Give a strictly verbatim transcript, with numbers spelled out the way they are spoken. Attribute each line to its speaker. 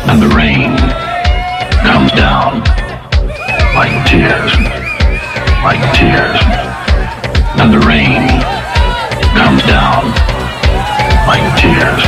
Speaker 1: and the rain comes down like tears, like tears.